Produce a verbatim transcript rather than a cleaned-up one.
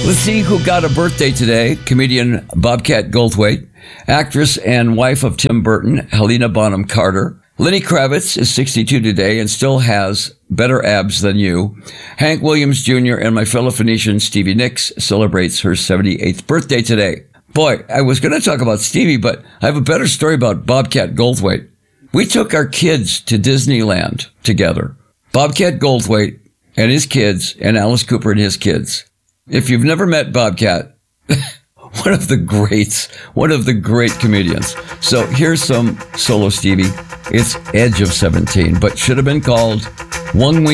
Let's see who got a birthday today. Comedian Bobcat Goldthwait, actress and wife of Tim Burton, Helena Bonham Carter. Lenny Kravitz is sixty-two today and still has better abs than you. Hank Williams Junior and my fellow Phoenician Stevie Nicks celebrates her seventy-eighth birthday today. Boy, I was going to talk about Stevie, but I have a better story about Bobcat Goldthwait. We took our kids to Disneyland together. Bobcat Goldthwait and his kids and Alice Cooper and his kids. If you've never met Bobcat, one of the greats, one of the great comedians. So here's some solo Stevie. It's Edge of seventeen, but should have been called One Week.